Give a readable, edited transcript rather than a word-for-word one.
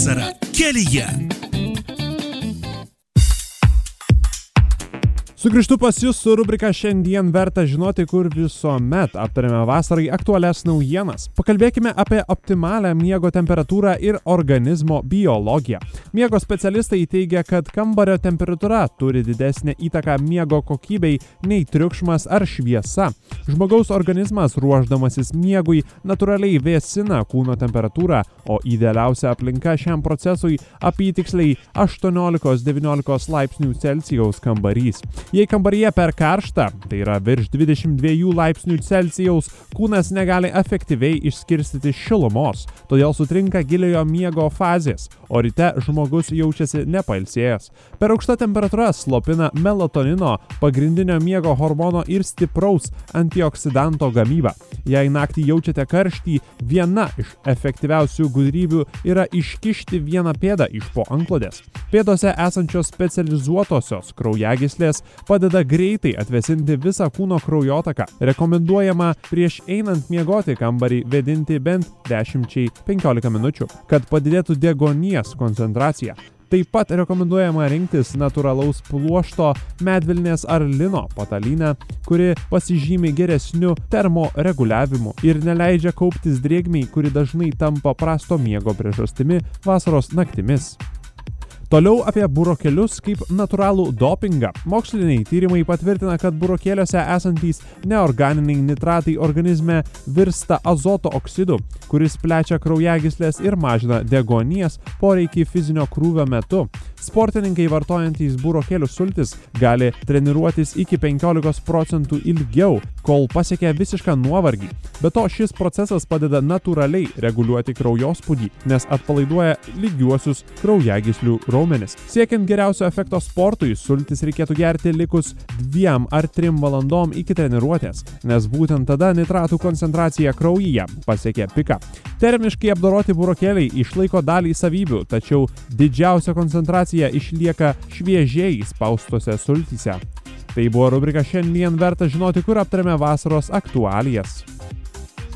Vasara kelyje. Sugrįžtu pas jūs su rubrika Šiandien verta žinoti, kur visuomet aptarėme vasarai aktualias naujienas. Pakalbėkime apie optimalią miego temperatūrą ir organizmo biologiją. Miego specialistai teigia, kad kambario temperatūra turi didesnę įtaką miego kokybei nei triukšmas ar šviesa. Žmogaus organizmas ruošdamasis miegui natūraliai vėsina kūno temperatūrą, o idealiausia aplinka šiam procesui apytiksliai 18-19 laipsnių Celsijaus kambarys. Jei kambaryje per karšta, tai yra virš 22 laipsnių Celsijaus, kūnas negali efektyviai išskirstyti šilumos, todėl sutrinka giliojo miego fazės, o ryte žmogus jaučiasi nepailsėjęs. Per aukšta temperatūra slopina melatonino, pagrindinio miego hormono ir stipraus antioksidanto gamybą. Jei naktį jaučiate karštį, viena iš efektyviausių gudrybių yra iškišti vieną pėdą iš po antklodės. Pėdose esančios specializuotosios kraujagyslės padeda greitai atvėsinti visą kūno kraujotaką. Rekomenduojama prieš einant miegoti kambarį vėdinti bent 10-15 minučių, kad padidėtų deguonies koncentracija. Taip pat rekomenduojama rinktis natūralaus pluošto, medvilnės ar lino patalynę, kuri pasižymi geresniu termoreguliavimu ir neleidžia kauptis drėgmei, kuri dažnai tampa prasto miego priežastimi vasaros naktimis. Toliau apie burokėlius kaip natūralų dopingą. Moksliniai tyrimai patvirtina, kad burokėliuose esantys neorganiniai nitratai organizme virsta azoto oksidu, kuris plečia kraujagyslės ir mažina deguonies poreikį fizinio krūvio metu. Sportininkai vartojantys burokėlių sultis gali treniruotis iki 15% ilgiau, kol pasiekia visišką nuovargį. Be to, šis procesas padeda natūraliai reguliuoti kraujospūdį, nes atpalaiduoja lygiuosius kraujagyslių raumenis. Siekiant geriausio efekto sportui, sultis reikėtų gerti likus 2 ar 3 valandom iki treniruotės, nes būtent tada nitratų koncentracija kraujyje pasiekia piką. Termiškai apdoroti burokėliai išlaiko dalį savybių, tačiau didžiausia koncentracija išlieka šviežiai spaustose sultyse. Tai buvo rubrika Šiandien verta žinoti, kur aptarėme vasaros aktualijas.